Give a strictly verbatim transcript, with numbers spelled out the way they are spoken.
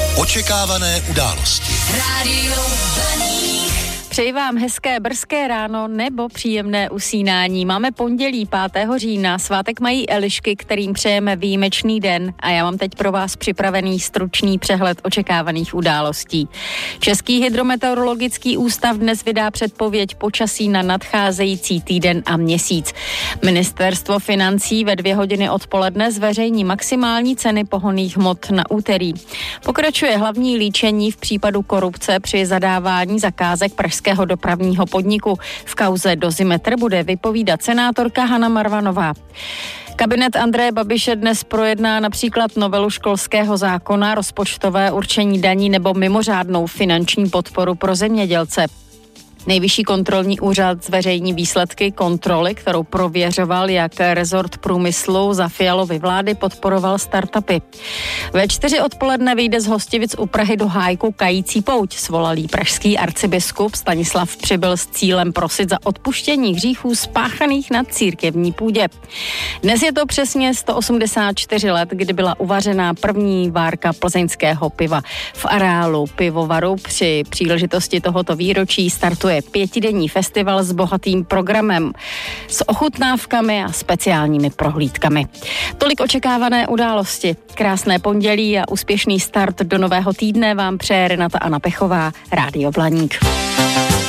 Očekávané události. Rádio Blaník. Přeji vám hezké brzké ráno nebo příjemné usínání. Máme pondělí pátého října, svátek mají Elišky, kterým přejeme výjimečný den a já mám teď pro vás připravený stručný přehled očekávaných událostí. Český hydrometeorologický ústav dnes vydá předpověď počasí na nadcházející týden a měsíc. Ministerstvo financí ve dvě hodiny odpoledne zveřejní maximální ceny pohonných hmot na úterý. Pokračuje hlavní líčení v případu korupce při zadávání zakázek pražského dopravního podniku. V kauze Dozimetr bude vypovídat senátorka Hana Marvanová. Kabinet Andreje Babiše dnes projedná například novelu školského zákona, rozpočtové určení daní nebo mimořádnou finanční podporu pro zemědělce. Nejvyšší kontrolní úřad zveřejní výsledky kontroly, kterou prověřoval, jak rezort průmyslu za Fialovy vlády podporoval startupy. Ve čtyři odpoledne vyjde z Hostivic u Prahy do Hájku kající pouť, svolal pražský arcibiskup Stanislav Přibyl s cílem prosit za odpuštění hříchů spáchaných na církevní půdě. Dnes je to přesně sto osmdesát čtyři let, kdy byla uvařená první várka plzeňského piva. V areálu pivovaru při příležitosti tohoto výročí startuje pětidenní festival s bohatým programem, s ochutnávkami a speciálními prohlídkami. Tolik očekávané události. Krásné pondělí a úspěšný start do nového týdne vám přeje Renata Anna Pechová, Rádio Blaník.